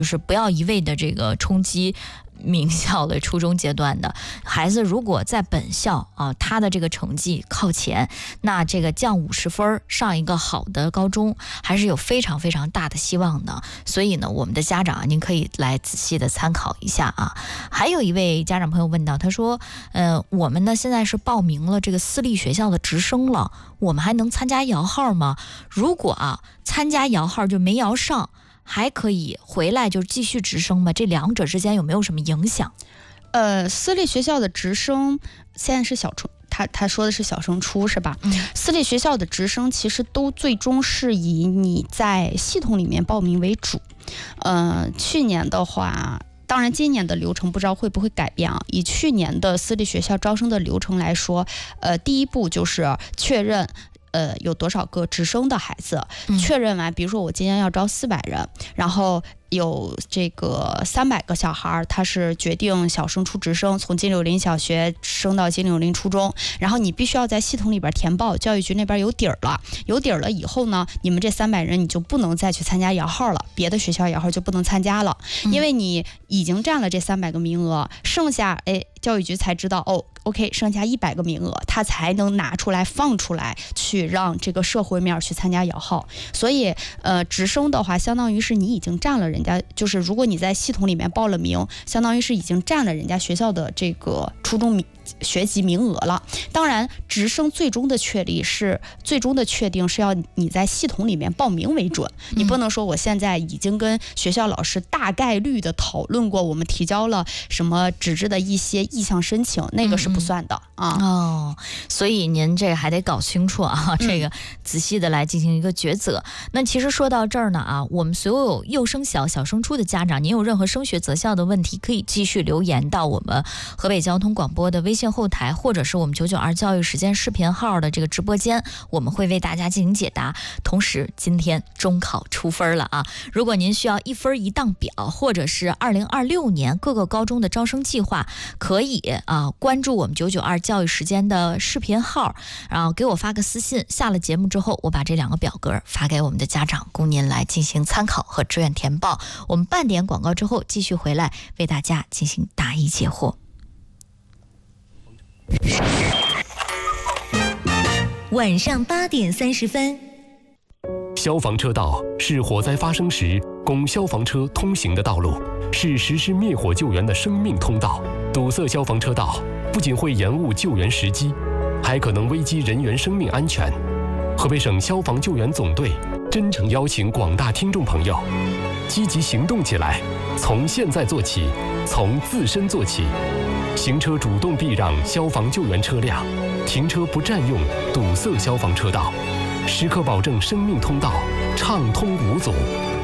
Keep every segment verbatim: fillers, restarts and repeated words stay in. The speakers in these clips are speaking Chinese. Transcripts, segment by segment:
就是不要一味的这个冲击名校的初中阶段的孩子，如果在本校啊，他的这个成绩靠前，那这个降五十分上一个好的高中，还是有非常非常大的希望的。所以呢，我们的家长您可以来仔细的参考一下啊。还有一位家长朋友问到，他说，呃，我们呢现在是报名了这个私立学校的直升了，我们还能参加摇号吗？如果啊参加摇号就没摇上，还可以回来就继续直升吗？这两者之间有没有什么影响？ 呃，私立学校的直升现在是小初，他他说的是小升初是吧？嗯，私立学校的直升其实都最终是以你在系统里面报名为主。呃，去年的话。当然，今年的流程不知道会不会改变啊？以去年的私立学校招生的流程来说，呃，第一步就是确认。呃，有多少个直升的孩子？确认完，比如说我今年要招四百人，然后有这个三百个小孩，他是决定小升初直升，从金柳林小学升到金柳林初中，然后你必须要在系统里边填报，教育局那边有底儿了，有底儿了以后呢，你们这三百人你就不能再去参加摇号了，别的学校摇号就不能参加了，因为你已经占了这三百个名额，剩下哎，教育局才知道哦。OK， 剩下一百个名额，他才能拿出来放出来，去让这个社会面去参加摇号。所以，呃，直升的话，相当于是你已经占了人家，就是如果你在系统里面报了名，相当于是已经占了人家学校的这个初中名学籍名额了。当然，直升最终的确立是最终的确定是要你在系统里面报名为准，你不能说我现在已经跟学校老师大概率的讨论过，我们提交了什么纸质的一些意向申请，那个是不算的啊。 哦，所以您这个还得搞清楚啊，这个仔细的来进行一个抉择。那其实说到这儿呢啊，我们所有幼升小、小升初的家长，您有任何升学择校的问题，可以继续留言到我们河北交通广播的微信后台，或者是我们九九二教育时间视频号的这个直播间，我们会为大家进行解答。同时，今天中考出分了啊！如果您需要一分一档表，或者是二零二六年各个高中的招生计划，可以啊关注我们九九二教育时间的视频号，然后给我发个私信。下了节目之后，我把这两个表格发给我们的家长，供您来进行参考和志愿填报。我们半点广告之后继续回来为大家进行答疑解惑。 晚上八点三十分。 消防车道是火灾发生时供消防车通行的道路，是实施灭火救援的生命通道。堵塞消防车道不仅会延误救援时机，还可能危及人员生命安全。河北省消防救援总队真诚邀请广大听众朋友积极行动起来，从现在做起，从自身做起。行车主动避让消防救援车辆，停车不占用堵塞消防车道，时刻保证生命通道畅通无阻。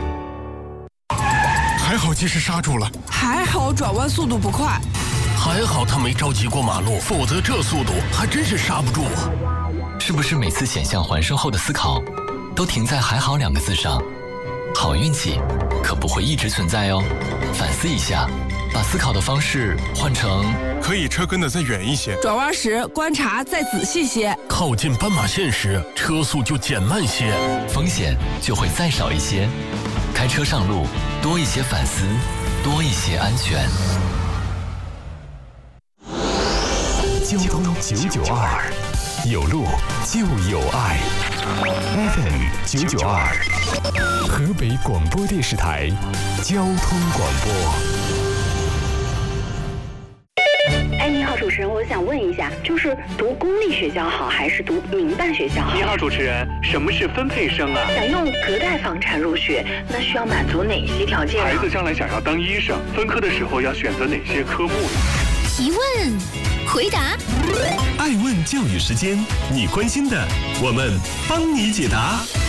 还好及时刹住了， 还好转弯速度不快， 还好他没着急过马路，否则这速度还真是刹不住啊！ 是不是每次险象环生后的思考都停在还好两个字上？好运气可不会一直存在哦，反思一下，把思考的方式换成可以车跟得再远一些， 转弯时观察再仔细些， 靠近斑马线时车速就减慢些， 风险就会再少一些。开车上路多一些反思，多一些安全。 交通九九二，有路就有爱。F M 九九二，河北广播电视台交通广播。 哎，你好，主持人，我想问一下，就是读公立学校好还是读民办学校好？ 你好，主持人，什么是分配生啊？ 想用隔代房产入学，那需要满足哪些条件啊？ 孩子将来想要当医生，分科的时候要选择哪些科目呢？ 提问，回答。 爱问教育时间，你关心的，我们帮你解答。